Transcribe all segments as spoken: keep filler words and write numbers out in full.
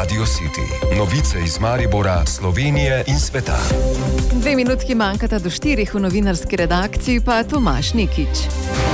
Radio City. Novice iz Maribora, Slovenije in sveta. Dve minutki manjkata do štirih, v novinarski redakciji pa Tomaž Nikič.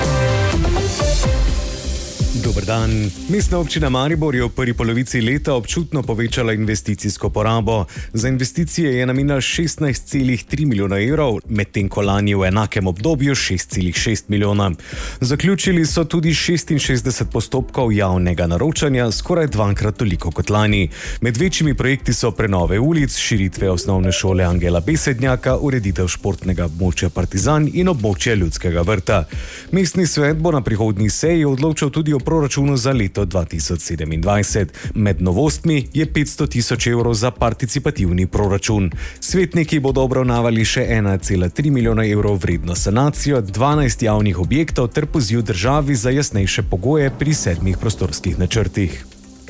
Dober dan. Mestna občina Maribor je v prvi polovici leta občutno povečala investicijsko porabo. Za investicije je namenila šestnajst celih tri milijona evrov, medtem ko lani v enakem obdobju šest celih šest milijona. Zaključili so tudi šestinšestdeset postopkov javnega naročanja, skoraj dvakrat toliko kot lani. Med večjimi projekti so prenove ulic, širitve osnovne šole Angela Besednjaka, ureditev športnega območja Partizan in območja Ljudskega vrta. Mestni svet bo na prihodnji seji odločal tudi o proračunu za leto dva tisoč sedemindvajset. Med novostmi je petsto tisoč evrov za participativni proračun. Svetniki bodo obravnavali še ena cela tri milijona evrov vredno sanacijo, dvanajst javnih objektov ter poziv državi za jasnejše pogoje pri sedmih prostorskih načrtih.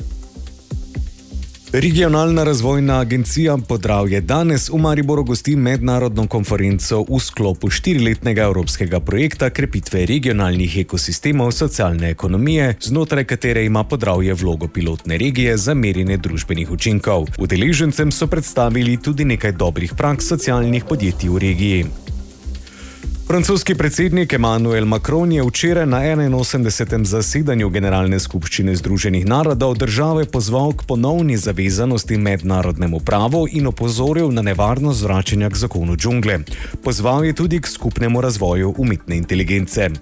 Regionalna razvojna agencija Podravje danes v Mariboru gosti mednarodno konferenco v sklopu štiriletnega evropskega projekta krepitve regionalnih ekosistemov socialne ekonomije, znotraj katere ima Podravje vlogo pilotne regije za merjenje družbenih učinkov. Udeležencem so predstavili tudi nekaj dobrih praks socialnih podjetij v regiji. Francoski predsednik Emmanuel Macron je včeraj na enainosemdesetem zasedanju Generalne skupščine Združenih narodov države pozval k ponovni zavezanosti mednarodnemu pravu in opozoril na nevarnost vračanja k zakonu džungle. Pozval je tudi k skupnemu razvoju umetne inteligence.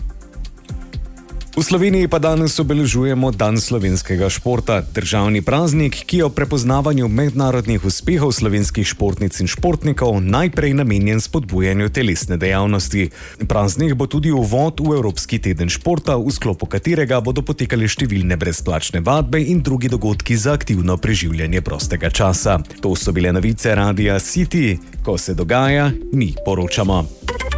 V Sloveniji pa danes obeležujemo Dan slovenskega športa, državni praznik, ki je o prepoznavanju mednarodnih uspehov slovenskih športnic in športnikov najprej namenjen spodbujanju telesne dejavnosti. Praznik bo tudi uvod v Evropski teden športa, v sklopu katerega bodo potekale številne brezplačne vadbe in drugi dogodki za aktivno preživljanje prostega časa. To so bile novice Radia City. Ko se dogaja, mi poročamo.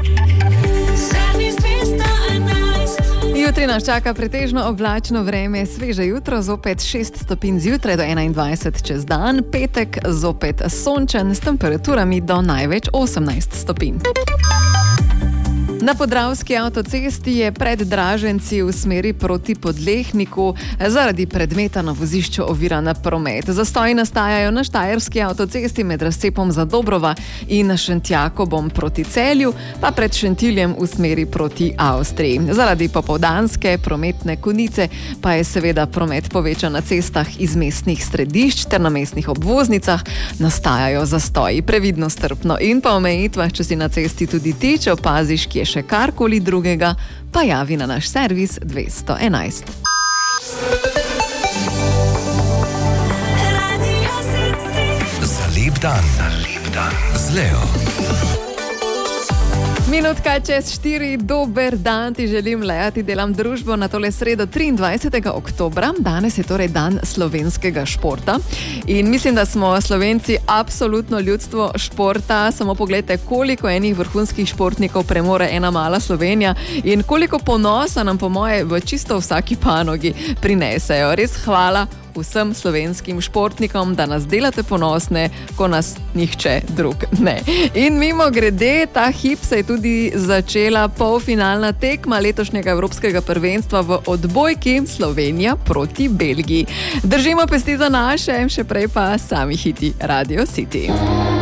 Jutri nas čaka pretežno oblačno vreme, sveže jutro, zopet šest stopinj zjutraj do enaindvajset čez dan, petek zopet sončen s temperaturami do največ osemnajst stopinj. Na Podravski avtocesti je pred Draženci v smeri proti Podlehniku zaradi predmeta na vozišču oviran promet. Zastoji nastajajo na Štajerski avtocesti med razcepom za Dobrova in Šentjakobom proti Celju, pa pred Šentiljem v smeri proti Avstriji. Zaradi popoldanske prometne konice pa je seveda promet povečan na cestah iz mestnih središč ter na mestnih obvoznicah. Nastajajo zastoji. Previdno, strpno in pa omejitvah, če si na cesti tudi ti, če opaziš, kje še karkoli drugega, pa javi na naš servis dvesto enajst. Za lep dan, za lep dan z Leo. Minutka čez štiri, dober dan ti želim, Lea, ti delam družbo na tole sredo triindvajsetega oktobra. Danes je torej dan slovenskega športa in mislim, da smo Slovenci absolutno ljudstvo športa. Samo pogledajte, koliko enih vrhunskih športnikov premore ena mala Slovenija in koliko ponosa nam po moje v čisto vsaki panogi prinesejo. Res hvala vsem slovenskim športnikom, da nas delate ponosne, ko nas nihče drug ne. In mimo grede, ta hip se je tudi začela polfinalna tekma letošnjega evropskega prvenstva v odbojki Slovenija proti Belgiji. Držimo pesti za naše, še prej pa sami hiti Radio City.